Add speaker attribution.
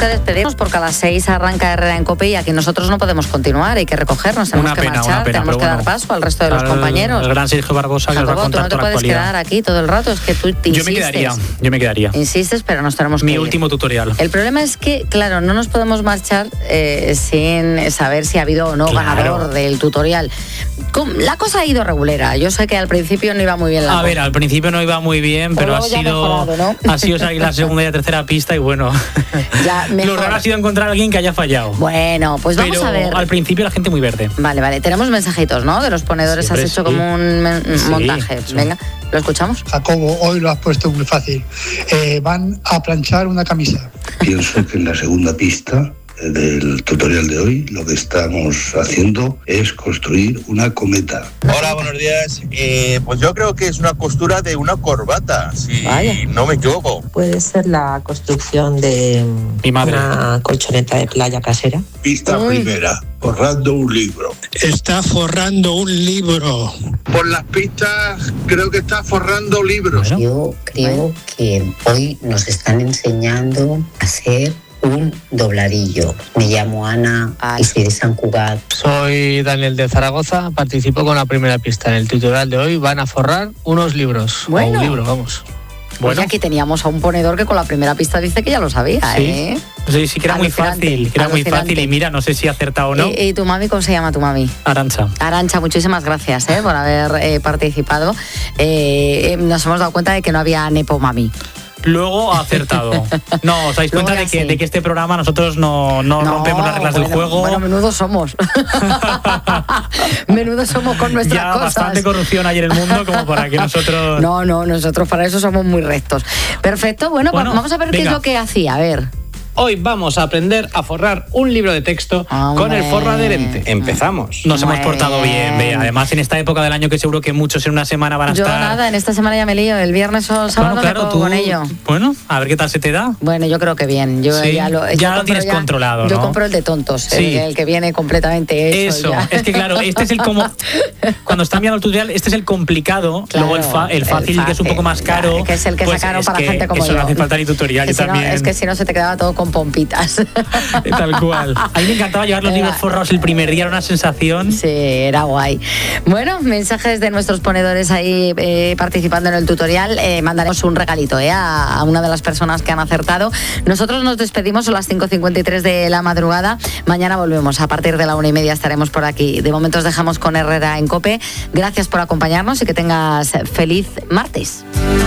Speaker 1: que despedirnos porque a las 6 arranca Herrera en COPE y aquí nosotros no podemos continuar, hay que recogernos, tenemos que marchar, tenemos que dar paso al resto de los compañeros.
Speaker 2: El gran Sergio Barbosa que nos va a contar
Speaker 1: tú no te puedes quedar aquí todo el rato, es que tú te insistes.
Speaker 2: Yo me quedaría.
Speaker 1: Insistes, pero nos tenemos que ir.
Speaker 2: Mi último tutorial.
Speaker 1: El problema es que, claro, no nos podemos marchar sin saber si ha habido o no ganador del tutorial. La cosa ha ido regulera. Yo sé que al principio no iba muy bien la cosa.
Speaker 2: A ver, al principio no iba muy bien, pero ha sido la segunda y la tercera pista y bueno. Lo raro ha sido encontrar a alguien que haya fallado.
Speaker 1: Bueno, pues vamos a ver.
Speaker 2: Al principio la gente muy verde.
Speaker 1: Vale. Tenemos mensajitos, ¿no? De los ponedores. Siempre has hecho como un montaje. Sí. Venga, ¿lo escuchamos?
Speaker 3: Jacobo, hoy lo has puesto muy fácil. Van a planchar una camisa.
Speaker 4: Pienso que en la segunda pista del tutorial de hoy lo que estamos haciendo es construir una cometa.
Speaker 5: Hola, buenos días. Pues yo creo que es una costura de una corbata, si no me equivoco.
Speaker 6: Puede ser la construcción de una colchoneta de playa casera.
Speaker 4: Pista primera, forrando un libro.
Speaker 3: Está forrando un libro.
Speaker 4: Por las pistas creo que está forrando libros.
Speaker 7: Yo creo que hoy nos están enseñando a hacer un dobladillo. Me llamo Ana y soy de San Cugat.
Speaker 8: Soy Daniel de Zaragoza, participo con la primera pista. En el tutorial de hoy van a forrar unos libros.
Speaker 1: Bueno.
Speaker 8: O un libro, vamos.
Speaker 1: Pues aquí teníamos a un ponedor que con la primera pista dice que ya lo sabía, ¿eh?
Speaker 2: Sí, que era muy fácil. Y mira, no sé si ha acertado o no.
Speaker 1: ¿Y tu mami cómo se llama tu mami?
Speaker 2: Arantxa,
Speaker 1: muchísimas gracias por haber participado. Nos hemos dado cuenta de que no había Nepo Mami.
Speaker 2: Luego ha acertado. No, os dais cuenta de que este programa nosotros no rompemos las reglas del juego.
Speaker 1: Bueno, menudos somos. Menudos somos con nuestras
Speaker 2: ya
Speaker 1: cosas.
Speaker 2: Bastante corrupción hay en el mundo como para que nosotros...
Speaker 1: No, nosotros para eso somos muy rectos. Perfecto, bueno vamos a ver qué es lo que hacía. A ver.
Speaker 9: Hoy vamos a aprender a forrar un libro de texto con el forro adherente. Empezamos.
Speaker 2: Nos hemos portado bien, Bea. Además, en esta época del año que seguro que muchos en una semana van a estar...
Speaker 1: Yo nada, en esta semana ya me lío. El viernes o sábado me pongo con ello.
Speaker 2: Bueno, a ver qué tal se te da.
Speaker 1: Bueno, yo creo que bien. Yo
Speaker 2: ya lo tienes controlado, ¿no?
Speaker 1: Yo compro el de tontos, el que viene completamente hecho.
Speaker 2: Eso, es que claro, este es el como... Cuando está enviando el tutorial, este es el complicado.
Speaker 1: Claro,
Speaker 2: luego el fácil, que es un poco más caro.
Speaker 1: Que es el que es caro para gente como yo.
Speaker 2: Eso no hace falta ni tutorial.
Speaker 1: Es que si no se te quedaba todo con pompitas.
Speaker 2: Tal cual. A mí me encantaba llevar los libros forrados el primer día, era una sensación.
Speaker 1: Sí, era guay. Bueno, mensajes de nuestros ponedores ahí participando en el tutorial. Mandaremos un regalito a una de las personas que han acertado. Nosotros nos despedimos a las 5:53 de la madrugada. Mañana volvemos, a partir de la 1:30 estaremos por aquí. De momento os dejamos con Herrera en COPE. Gracias por acompañarnos y que tengas feliz martes.